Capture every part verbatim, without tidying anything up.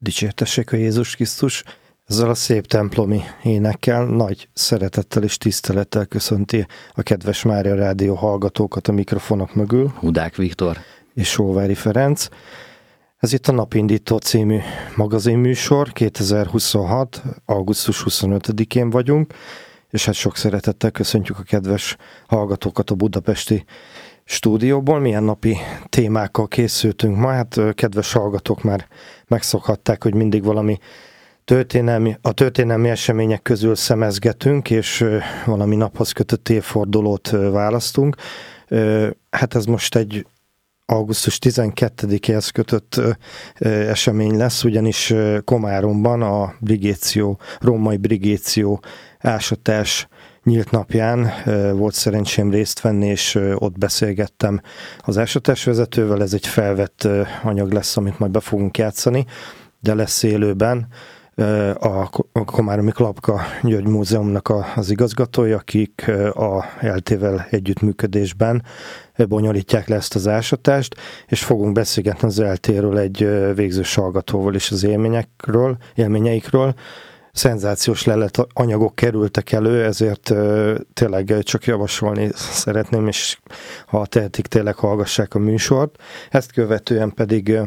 Dicsértessék a Jézus Krisztus! Ezzel a szép templomi énekkel nagy szeretettel és tisztelettel köszönti a kedves Mária Rádió hallgatókat a mikrofonok mögül. Hudák Viktor és Sóvári Ferenc. Ez itt a Napindító című magazinműsor, kétezer-huszonhat. augusztus huszonötödikén vagyunk, és hát sok szeretettel köszöntjük a kedves hallgatókat a budapesti stúdióból. Milyen napi témákkal készültünk ma? Hát kedves hallgatók már megszokhatták, hogy mindig valami történelmi, a történelmi események közül szemezgetünk, és valami naphoz kötött évfordulót választunk. Hát ez most egy augusztus tizenkettedikéhez kötött esemény lesz, ugyanis Komáromban a Brigéció, római Brigéció ásatás nyílt napján volt szerencsém részt venni, és ott beszélgettem az ásatásvezetővel. Ez egy felvett anyag lesz, amit majd be fogunk játszani, de lesz élőben a Komáromi Klapka György Múzeumnak az igazgatója, akik a é el té-vel együttműködésben bonyolítják le ezt az ásatást, és fogunk beszélgetni az é el té-ről egy végzős hallgatóval is az élményekről, élményeikről. Szenzációs lelet anyagok kerültek elő, ezért tényleg csak javasolni szeretném, és ha tehetik, tényleg hallgassák a műsort. Ezt követően pedig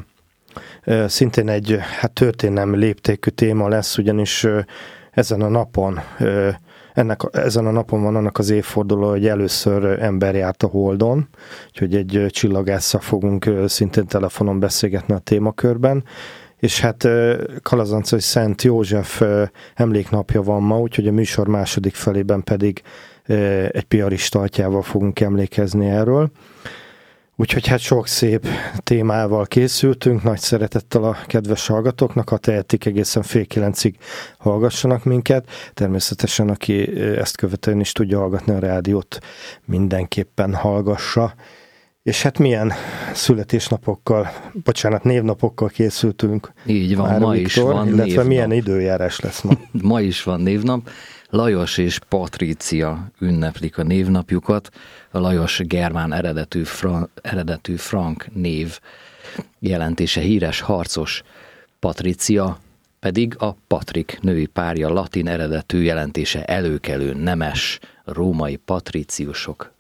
szintén egy hát történelmi léptékű téma lesz, ugyanis ezen a napon, ennek, ezen a napon van annak az évforduló, hogy először ember járt a Holdon, úgyhogy egy csillagásszal fogunk szintén telefonon beszélgetni a témakörben, és hát Kalazancai Szent József emléknapja van ma, úgyhogy a műsor második felében pedig egy piarista atyával fogunk emlékezni erről. Úgyhogy hát sok szép témával készültünk, nagy szeretettel a kedves hallgatóknak, ha tehetik, egészen fél kilencig hallgassanak minket. Természetesen, aki ezt követően is tudja hallgatni a rádiót, mindenképpen hallgassa. És hát milyen születésnapokkal, bocsánat, névnapokkal készültünk. Így van, Már ma Viktor, is van illetve névnap. Milyen időjárás lesz ma? Ma is van névnap. Lajos és Patrícia ünneplik a névnapjukat. A Lajos germán eredetű, fra, eredetű frank név jelentése híres harcos, Patrícia pedig a Patrik női párja latin eredetű jelentése előkelő nemes római patríciusok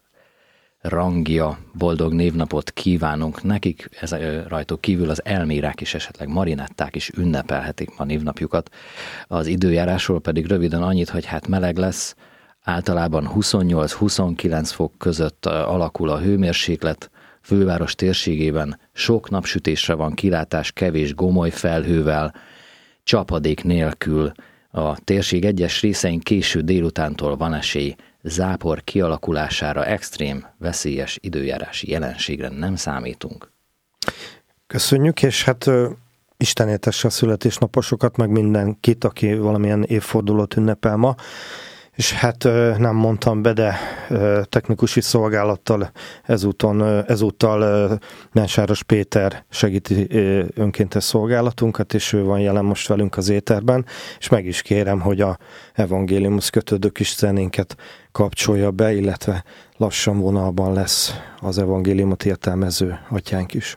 rangja. Boldog névnapot kívánunk nekik, ez rajtuk kívül az elmírák és esetleg marinetták is ünnepelhetik ma névnapjukat. Az időjárásról pedig röviden annyit, hogy hát meleg lesz, általában huszonnyolc-huszonkilenc fok között alakul a hőmérséklet, főváros térségében sok napsütésre van kilátás, kevés gomoly felhővel, csapadék nélkül. A térség egyes részein késő délutántól van esély zápor kialakulására, extrém, veszélyes időjárási jelenségre nem számítunk. Köszönjük, és hát ö, Isten éltesse a születésnaposokat, meg mindenkit, aki valamilyen évfordulót ünnepel ma. És hát ö, nem mondtam be, de ö, technikusi szolgálattal ezúton, ö, ezúttal ö, Mensáros Péter segíti ö, önkéntes szolgálatunkat, és ő van jelen most velünk az éterben, és meg is kérem, hogy a evangéliumhoz kötődő kis zenénket kapcsolja be, illetve lassan vonalban lesz az evangéliumot értelmező atyánk is.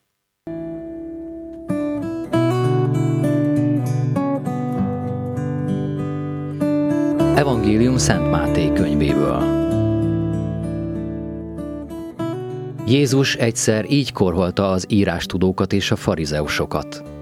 Evangélium Szent Máté könyvéből. Jézus egyszer így korholta az írástudókat és a farizeusokat.